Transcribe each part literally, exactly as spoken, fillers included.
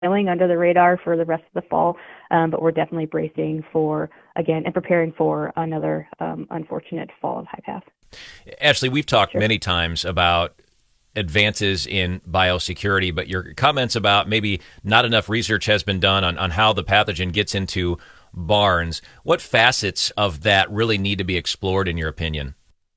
sailing under the radar for the rest of the fall, um, but we're definitely bracing for, again, and preparing for another um, unfortunate fall of high path. Ashley, we've talked Sure. many times about advances in biosecurity, but your comments about maybe not enough research has been done on, on how the pathogen gets into barns. What facets of that really need to be explored, in your opinion?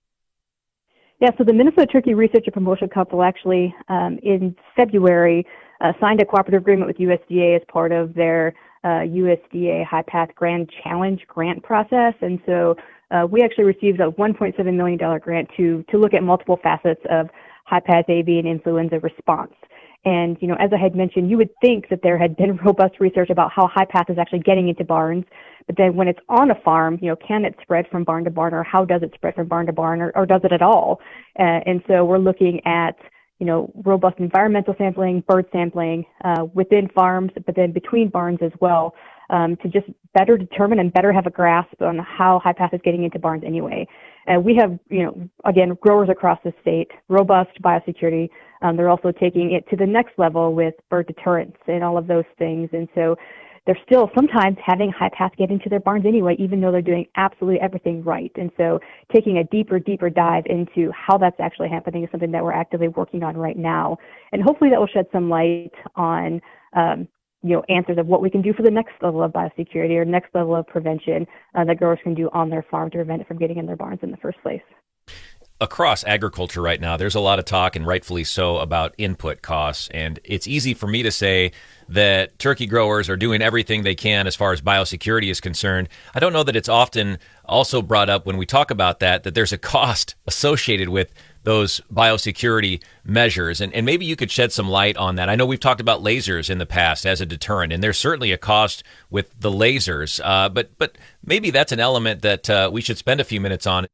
Yeah, so the Minnesota Turkey Research and Promotion Council actually, um, in February, uh, signed a cooperative agreement with U S D A as part of their uh, U S D A High Path Grand Challenge grant process. And so uh, we actually received a one point seven million dollars grant to, to look at multiple facets of high path avian influenza response. And, you know, as I had mentioned, you would think that there had been robust research about how high path is actually getting into barns. But then when it's on a farm, you know, can it spread from barn to barn, or how does it spread from barn to barn, or, or does it at all? Uh, and so we're looking at, you know, robust environmental sampling, bird sampling uh, within farms, but then between barns as well, um, to just better determine and better have a grasp on how high path is getting into barns anyway. Uh, we have, you know, again, growers across the state, robust biosecurity. Um, they're also taking it to the next level with bird deterrence and all of those things. And so they're still sometimes having high path get into their barns anyway, even though they're doing absolutely everything right. And so taking a deeper, deeper dive into how that's actually happening is something that we're actively working on right now. And hopefully that will shed some light on, um, you know, answers of what we can do for the next level of biosecurity or next level of prevention uh, that growers can do on their farm to prevent it from getting in their barns in the first place. Across agriculture right now, there's a lot of talk, and rightfully so, about input costs. And it's easy for me to say that turkey growers are doing everything they can as far as biosecurity is concerned. I don't know that it's often also brought up when we talk about that, that there's a cost associated with those biosecurity measures. And, and maybe you could shed some light on that. I know we've talked about lasers in the past as a deterrent, and there's certainly a cost with the lasers. Uh, but, but maybe that's an element that uh, we should spend a few minutes on.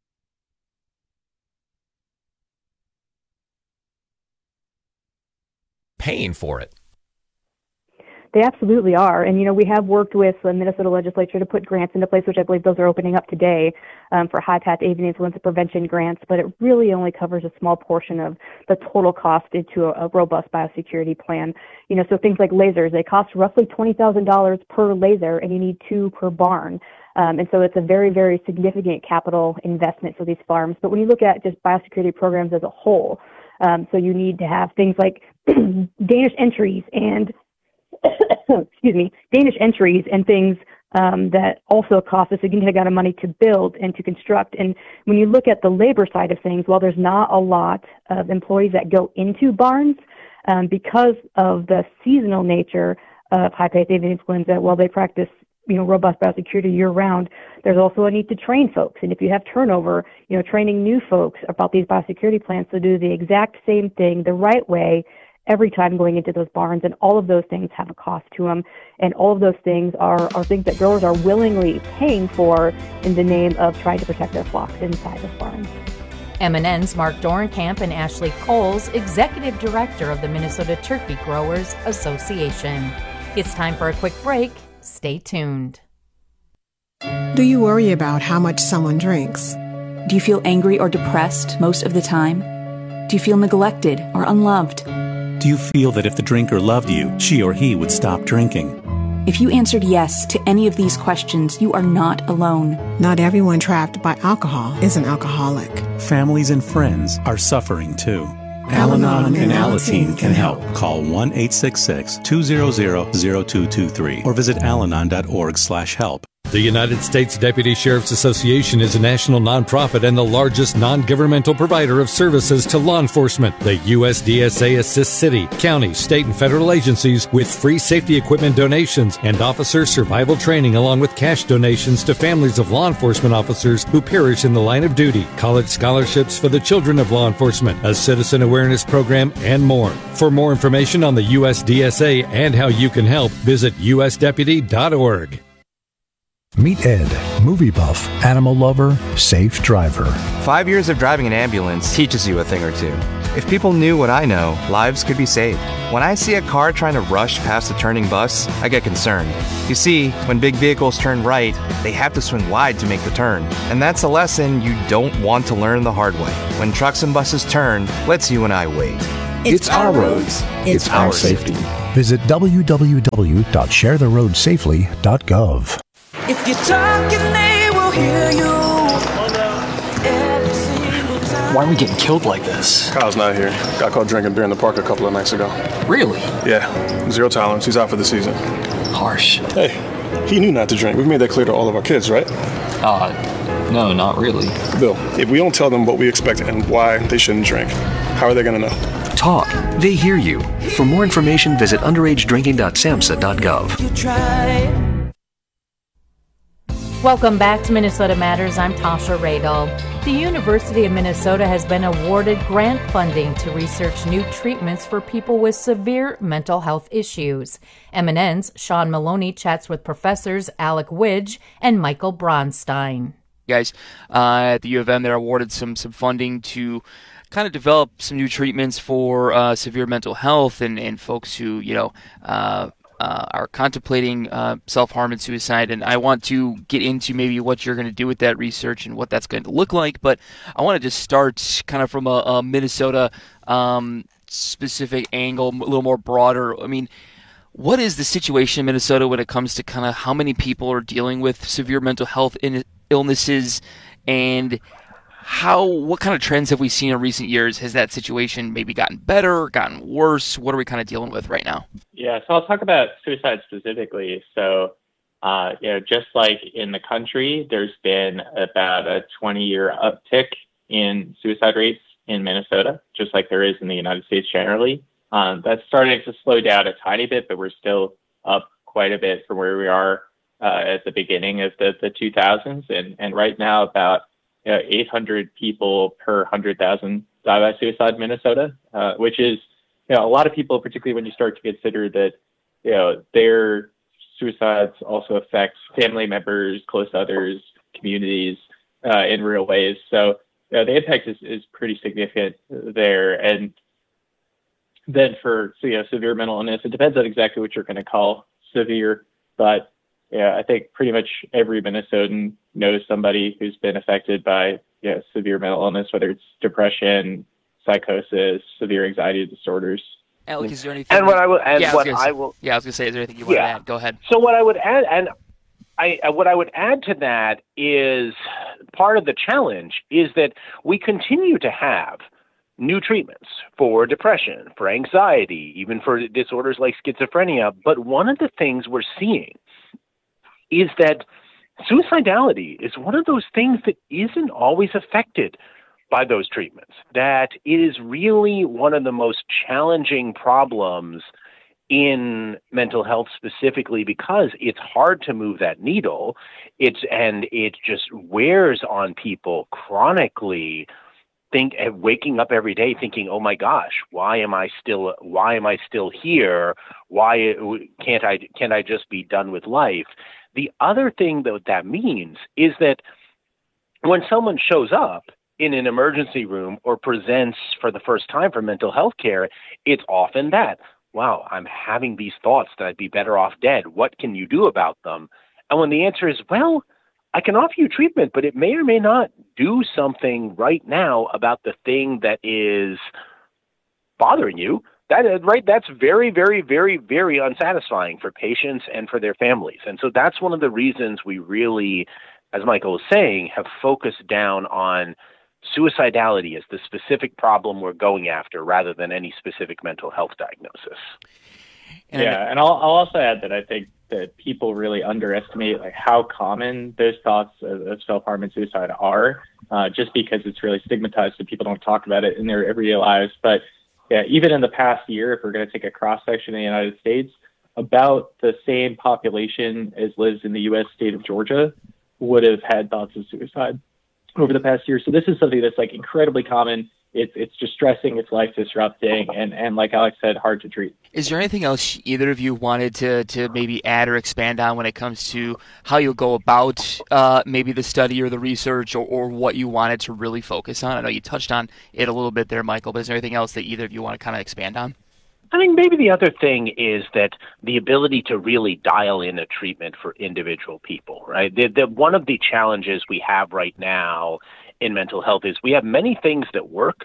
Paying for it. They absolutely are. And, you know, we have worked with the Minnesota legislature to put grants into place, which I believe those are opening up today um, for high path avian influenza prevention grants, but it really only covers a small portion of the total cost into a, a robust biosecurity plan. You know, so things like lasers, they cost roughly twenty thousand dollars per laser, and you need two per barn. Um, and so it's a very, very significant capital investment for these farms. But when you look at just biosecurity programs as a whole, um, so you need to have things like Danish entries and excuse me, Danish entries and things um, that also cost a significant amount of money to build and to construct. And when you look at the labor side of things, while there's not a lot of employees that go into barns, um, because of the seasonal nature of high path avian influenza, while they practice, you know, robust biosecurity year round, there's also a need to train folks. And if you have turnover, you know, training new folks about these biosecurity plans to do the exact same thing the right way every time going into those barns, and all of those things have a cost to them. And all of those things are, are things that growers are willingly paying for in the name of trying to protect their flocks inside the barns. M N N's Mark Dorenkamp and Ashley Coles, Executive Director of the Minnesota Turkey Growers Association. It's time for a quick break. Stay tuned. Do you worry about how much someone drinks? Do you feel angry or depressed most of the time? Do you feel neglected or unloved? Do you feel that if the drinker loved you, she or he would stop drinking? If you answered yes to any of these questions, you are not alone. Not everyone trapped by alcohol is an alcoholic. Families and friends are suffering too. Al-Anon and Alateen can help. Call one eight six six, two zero zero, zero two two three or visit alanon dot org slash help. The United States Deputy Sheriff's Association is a national nonprofit and the largest non-governmental provider of services to law enforcement. The U S D S A assists city, county, state, and federal agencies with free safety equipment donations and officer survival training, along with cash donations to families of law enforcement officers who perish in the line of duty, college scholarships for the children of law enforcement, a citizen awareness program, and more. For more information on the U S D S A and how you can help, visit u s deputy dot org. Meet Ed, movie buff, animal lover, safe driver. Five years of driving an ambulance teaches you a thing or two. If people knew what I know, lives could be saved. When I see a car trying to rush past a turning bus, I get concerned. You see, when big vehicles turn right, they have to swing wide to make the turn. And that's a lesson you don't want to learn the hard way. When trucks and buses turn, let's you and I wait. It's, it's our roads. It's, it's our safety. safety. Visit w w w dot share the road safely dot gov. If you're talking, they will hear you. Why are we getting killed like this? Kyle's not here. Got caught drinking beer in the park a couple of nights ago. Really? Yeah. Zero tolerance. He's out for the season. Harsh. Hey, he knew not to drink. We've made that clear to all of our kids, right? Uh, no, not really. Bill, if we don't tell them what we expect and why they shouldn't drink, how are they going to know? Talk. They hear you. For more information, visit underage drinking dot samhsa dot gov. Welcome back to Minnesota Matters. I'm Tasha Radel. The University of Minnesota has been awarded grant funding to research new treatments for people with severe mental health issues. M N N's Sean Maloney chats with professors Alec Widge and Michael Bronstein. Guys, uh, at the U of M, they're awarded some some funding to kind of develop some new treatments for uh, severe mental health and, and folks who, you know, uh, Uh, are contemplating uh, self-harm and suicide, and I want to get into maybe what you're going to do with that research and what that's going to look like, but I want to just start kind of from a, a Minnesota um, specific angle, a little more broader. I mean, what is the situation in Minnesota when it comes to kind of how many people are dealing with severe mental health in- illnesses, and how, what kind of trends have we seen in recent years? Has that situation maybe gotten better, gotten worse? What are we kind of dealing with right now? Yeah, so I'll talk about suicide specifically. So, uh, you know, just like in the country, there's been about a twenty-year uptick in suicide rates in Minnesota, just like there is in the United States generally. Um, that's starting to slow down a tiny bit, but we're still up quite a bit from where we are uh, at the beginning of the, the two thousands. And, and right now, about you know, eight hundred people per one hundred thousand die by suicide in Minnesota, uh, which is, you know, a lot of people, particularly when you start to consider that, you know, their suicides also affect family members, close others, communities uh, in real ways. So, you know, the impact is, is pretty significant there. And then for, so, you know, severe mental illness, it depends on exactly what you're going to call severe, but yeah, I think pretty much every Minnesotan knows somebody who's been affected by you know, severe mental illness, whether it's depression, psychosis, severe anxiety disorders. Alec, is there anything? And what I will, and yeah, what I, I will, yeah, I was going to say, is there anything you want yeah. to add? Go ahead. So what I would add, and I, what I would add to that is part of the challenge is that we continue to have new treatments for depression, for anxiety, even for disorders like schizophrenia. But one of the things we're seeing is that suicidality is one of those things that isn't always affected by those treatments, that it is really one of the most challenging problems in mental health specifically because it's hard to move that needle. It's and it just wears on people chronically. Think waking up every day thinking, oh my gosh, why am I still why am I still here? Why can't I can't I just be done with life? The other thing that that means is that when someone shows up in an emergency room or presents for the first time for mental health care, it's often that, wow, I'm having these thoughts that I'd be better off dead. What can you do about them? And when the answer is, well, I can offer you treatment, but it may or may not do something right now about the thing that is bothering you. That is right. That's very, very, very, very unsatisfying for patients and for their families. And so that's one of the reasons we really, as Michael was saying, have focused down on suicidality as the specific problem we're going after rather than any specific mental health diagnosis. And yeah, and I'll, I'll also add that I think that people really underestimate like how common those thoughts of, of self-harm and suicide are, uh, just because it's really stigmatized, so people don't talk about it in their everyday lives. But yeah, even in the past year, if we're going to take a cross-section in the United States, about the same population as lives in the U S state of Georgia would have had thoughts of suicide over the past year. So this is something that's like incredibly common. It's it's distressing, it's life disrupting, and, and like Alex said, hard to treat. Is there anything else either of you wanted to, to maybe add or expand on when it comes to how you go about uh, maybe the study or the research or, or what you wanted to really focus on? I know you touched on it a little bit there, Michael, but is there anything else that either of you want to kind of expand on? I think maybe the other thing is that the ability to really dial in a treatment for individual people, right? The, the, one of the challenges we have right now in mental health is we have many things that work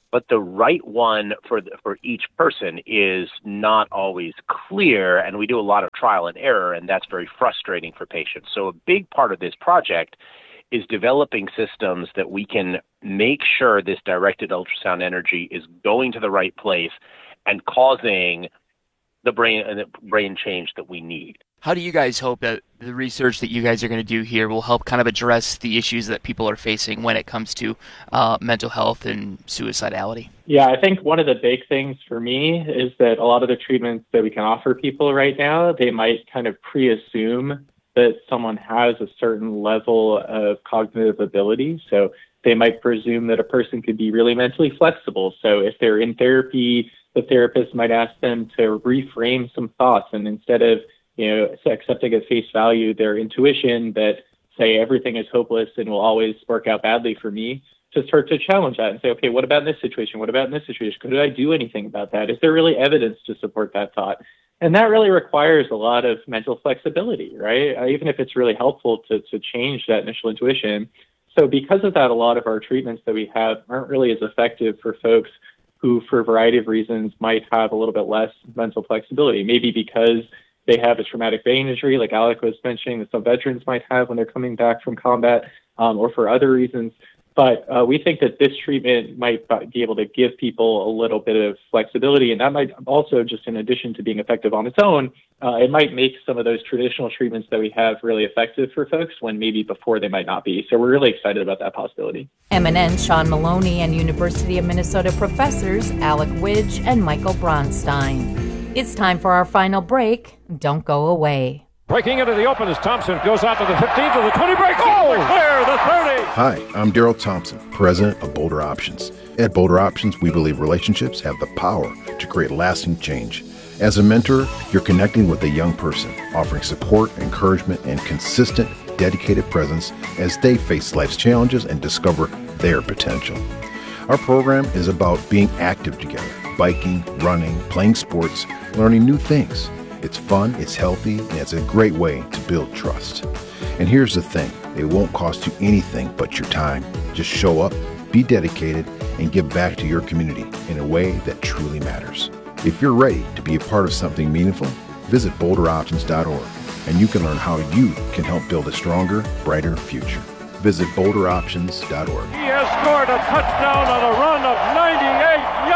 but the right one for the, for each person is not always clear, and we do a lot of trial and error, and that's very frustrating for patients. So a big part of this project is developing systems that we can make sure this directed ultrasound energy is going to the right place and causing the brain uh, the brain change that we need. How do you guys hope that the research that you guys are going to do here will help kind of address the issues that people are facing when it comes to uh, mental health and suicidality? Yeah, I think one of the big things for me is that a lot of the treatments that we can offer people right now, they might kind of pre-assume that someone has a certain level of cognitive ability. So they might presume that a person could be really mentally flexible. So if they're in therapy, the therapist might ask them to reframe some thoughts, and instead of you know, accepting at face value their intuition that say everything is hopeless and will always work out badly for me, to start to challenge that and say, okay, what about in this situation? What about in this situation? Could I do anything about that? Is there really evidence to support that thought? And that really requires a lot of mental flexibility, right? Uh, even if it's really helpful to, to change that initial intuition. So because of that, a lot of our treatments that we have aren't really as effective for folks who, for a variety of reasons, might have a little bit less mental flexibility. Maybe because they have a traumatic brain injury, like Alec was mentioning, that some veterans might have when they're coming back from combat, um, or for other reasons. But uh, we think that this treatment might be able to give people a little bit of flexibility, and that might also, just in addition to being effective on its own, uh, it might make some of those traditional treatments that we have really effective for folks when maybe before they might not be. So we're really excited about that possibility. M N N Sean Maloney and University of Minnesota professors Alec Widge and Michael Bronstein. It's time for our final break. Don't go away. Breaking into the open as Thompson goes out to the fifteen to the twenty, breaks. Oh, clear the thirty. Hi, I'm Daryl Thompson, president of Boulder Options. At Boulder Options, we believe relationships have the power to create lasting change. As a mentor, you're connecting with a young person, offering support, encouragement, and consistent, dedicated presence as they face life's challenges and discover their potential. Our program is about being active together, biking, running, playing sports, learning new things. It's fun, it's healthy, and it's a great way to build trust. And here's the thing, it won't cost you anything but your time. Just show up, be dedicated, and give back to your community in a way that truly matters. If you're ready to be a part of something meaningful, visit boulder options dot org, and you can learn how you can help build a stronger, brighter future. Visit boulder options dot org. He has scored a touchdown on a run of ninety-eight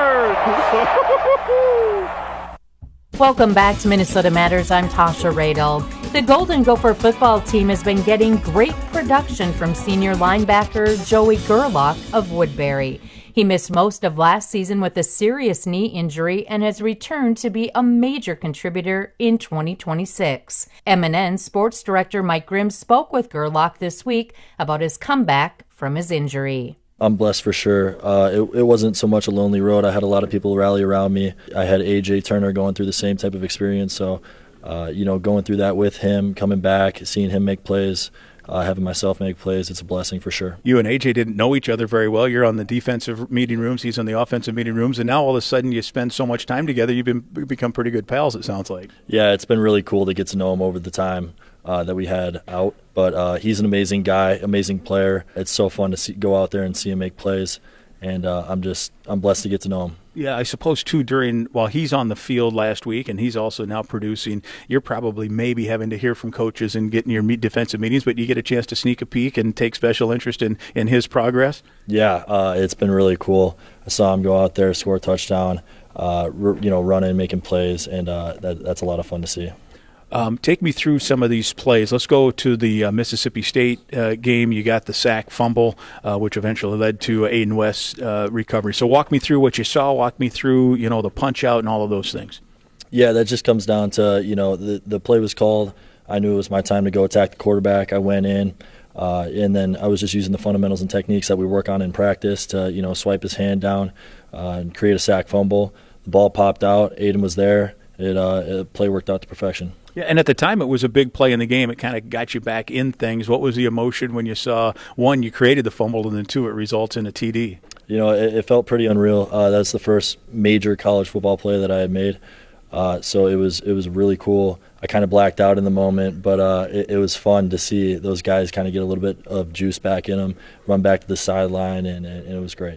yards. Welcome back to Minnesota Matters. I'm Tasha Radel. The Golden Gopher football team has been getting great production from senior linebacker Joey Gerlach of Woodbury. He missed most of last season with a serious knee injury and has returned to be a major contributor in twenty twenty-six. M N N Sports Director Mike Grimm spoke with Gerlach this week about his comeback from his injury. I'm blessed for sure. Uh, it, it wasn't so much a lonely road. I had a lot of people rally around me. I had A J Turner going through the same type of experience. So, uh, you know, going through that with him, coming back, seeing him make plays, uh, having myself make plays, it's a blessing for sure. You and A J didn't know each other very well. You're on the defensive meeting rooms. He's on the offensive meeting rooms. And now all of a sudden you spend so much time together, you've been become pretty good pals, it sounds like. Yeah, it's been really cool to get to know him over the time uh, that we had out. But uh, he's an amazing guy, amazing player. It's so fun to see, go out there and see him make plays, and uh, I'm just I'm blessed to get to know him. Yeah, I suppose too. During while he's on the field last week, and he's also now producing, you're probably maybe having to hear from coaches and getting your meet defensive meetings, but you get a chance to sneak a peek and take special interest in, in his progress. Yeah, uh, it's been really cool. I saw him go out there, score a touchdown, uh, r- you know, running, making plays, and uh, that, that's a lot of fun to see. Um, take me through some of these plays. Let's go to the uh, Mississippi State uh, game. You got the sack fumble, uh, which eventually led to Aiden West's uh, recovery. So walk me through what you saw. Walk me through, you know, the punch out and all of those things. Yeah, that just comes down to, you know, the, the play was called. I knew it was my time to go attack the quarterback. I went in, uh, and then I was just using the fundamentals and techniques that we work on in practice to, you know, swipe his hand down uh, and create a sack fumble. The ball popped out. Aiden was there. It, uh, it play worked out to perfection. Yeah, and at the time it was a big play in the game. It kind of got you back in things. What was the emotion when you saw, one, you created the fumble, and then two, it results in a T D? You know, it, it felt pretty unreal. Uh, that's the first major college football play that I had made. Uh, so it was it was really cool. I kind of blacked out in the moment, but uh, it, it was fun to see those guys kind of get a little bit of juice back in them, run back to the sideline, and, and it was great.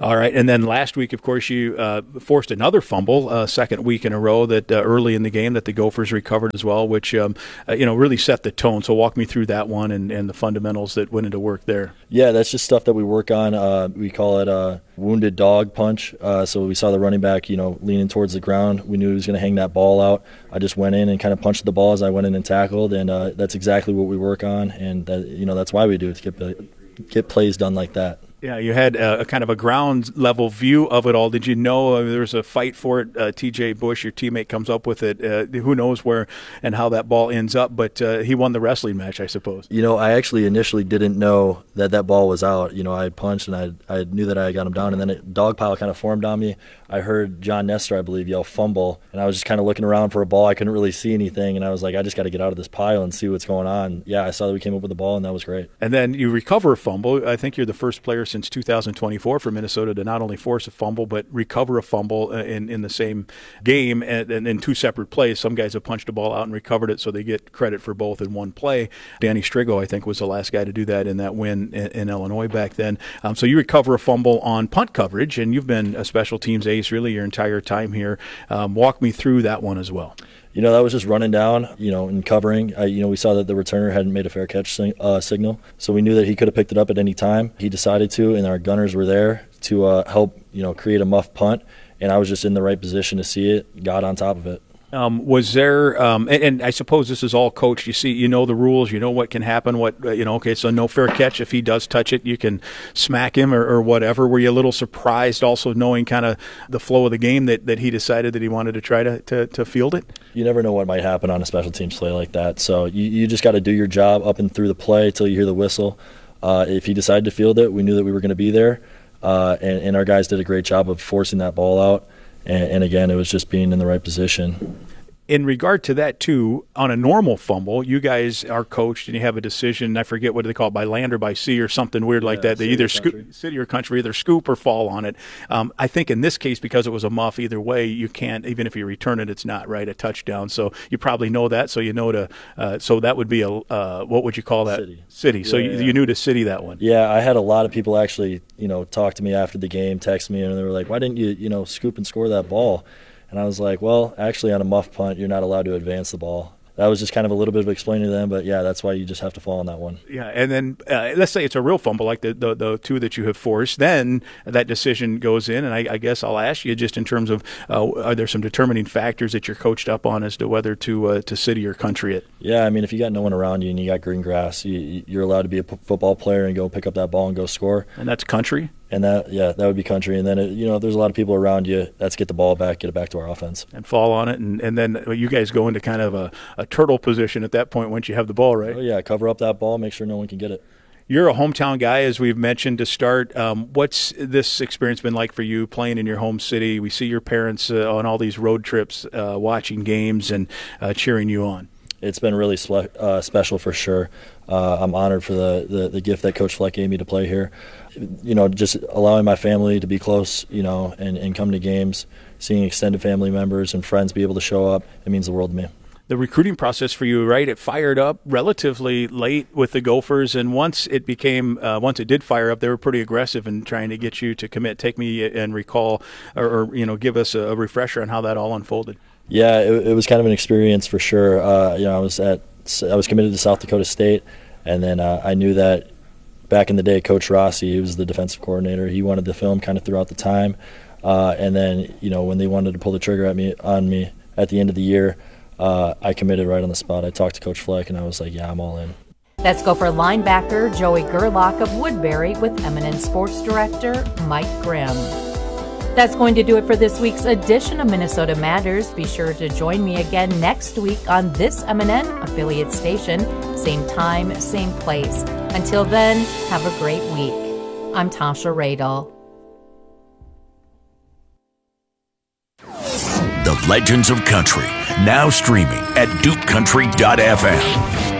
All right, and then last week, of course, you uh, forced another fumble, uh, second week in a row that uh, early in the game that the Gophers recovered as well, which um, uh, you know really set the tone. So walk me through that one and, and the fundamentals that went into work there. Yeah, that's just stuff that we work on. Uh, we call it a wounded dog punch. Uh, so we saw the running back, you know, leaning towards the ground. We knew he was going to hang that ball out. I just went in and kind of punched the ball as I went in and tackled, and uh, that's exactly what we work on, and that, you know that's why we do it, to get get plays done like that. Yeah, you had a, a kind of a ground level view of it all. Did you know uh, there was a fight for it? Uh, T J Bush, your teammate, comes up with it. Uh, who knows where and how that ball ends up, but uh, he won the wrestling match, I suppose. You know, I actually initially didn't know that that ball was out. You know, I had punched and I I knew that I got him down, and then a dog pile kind of formed on me. I heard John Nestor, I believe, yell fumble, and I was just kind of looking around for a ball. I couldn't really see anything, and I was like, I just got to get out of this pile and see what's going on. Yeah, I saw that we came up with the ball, and that was great. And then you recover a fumble. I think you're the first player since two thousand twenty-four for Minnesota to not only force a fumble but recover a fumble in, in the same game and, and in two separate plays. Some guys have punched a ball out and recovered it, so they get credit for both in one play. Danny Strigo, I think, was the last guy to do that in that win in, in Illinois back then. Um, so you recover a fumble on punt coverage, and you've been a special teams ace really your entire time here. Um, walk me through that one as well. You know, that was just running down, you know, and covering. I, you know, we saw that the returner hadn't made a fair catch sing, uh, signal, so we knew that he could have picked it up at any time. He decided to, and our gunners were there to uh, help, you know, create a muff punt, and I was just in the right position to see it, got on top of it. Um, was there, um, and, and I suppose this is all coached. You see, you know the rules. You know what can happen. What uh, you know. Okay, so no fair catch. If he does touch it, you can smack him or, or whatever. Were you a little surprised, also knowing kind of the flow of the game, that, that he decided that he wanted to try to, to, to field it? You never know what might happen on a special teams play like that. So you, you just got to do your job up and through the play till you hear the whistle. Uh, if he decided to field it, we knew that we were going to be there, uh, and, and our guys did a great job of forcing that ball out. And, and again, it was just being in the right position. In regard to that, too, on a normal fumble, you guys are coached and you have a decision. I forget what they call it, by land or by sea or something weird yeah, like that. They either scoop, city or country, either scoop or fall on it. Um, I think in this case, because it was a muff, either way, you can't, even if you return it, it's not, right, a touchdown. So you probably know that. So you know to, uh, so that would be a, uh, what would you call that? City. City. Yeah, so you, yeah. you knew to city that one. Yeah, I had a lot of people actually, you know, talk to me after the game, text me, and they were like, why didn't you, you know, scoop and score that ball? And I was like, well, actually on a muff punt, you're not allowed to advance the ball. That was just kind of a little bit of explaining to them, but yeah, that's why you just have to fall on that one. Yeah, and then uh, let's say it's a real fumble like the, the the two that you have forced. Then that decision goes in, and I, I guess I'll ask you just in terms of uh, are there some determining factors that you're coached up on as to whether to uh, to city or country it? Yeah, I mean, if you got no one around you and you got green grass, you, you're allowed to be a p- football player and go pick up that ball and go score. And that's country? And that, yeah, that would be country. And then, it, you know, if there's a lot of people around you, that's get the ball back, get it back to our offense. And fall on it. And, and then you guys go into kind of a, a turtle position at that point once you have the ball, right? Oh, yeah, cover up that ball, make sure no one can get it. You're a hometown guy, as we've mentioned to start. Um, what's this experience been like for you playing in your home city? We see your parents uh, on all these road trips uh, watching games and uh, cheering you on. It's been really spe- uh, special for sure. Uh, I'm honored for the, the, the gift that Coach Fleck gave me to play here. You know, just allowing my family to be close, you know, and, and come to games, seeing extended family members and friends be able to show up, it means the world to me. The recruiting process for you, right? It fired up relatively late with the Gophers, and once it became, uh, once it did fire up, they were pretty aggressive in trying to get you to commit. Take me and recall, or, or you know, give us a, a refresher on how that all unfolded. Yeah, it, it was kind of an experience for sure. Uh, you know, I was at, I was committed to South Dakota State, and then uh, I knew that back in the day, Coach Rossi, he was the defensive coordinator. He wanted the film kind of throughout the time, uh, and then you know when they wanted to pull the trigger at me on me at the end of the year. Uh, I committed right on the spot. I talked to Coach Fleck, and I was like, yeah, I'm all in. Let's go for linebacker Joey Gerlach of Woodbury with eminent sports director Mike Grimm. That's going to do it for this week's edition of Minnesota Matters. Be sure to join me again next week on this M and N affiliate station. Same time, same place. Until then, have a great week. I'm Tasha Radel. The Legends of Country, now streaming at duke country dot f m.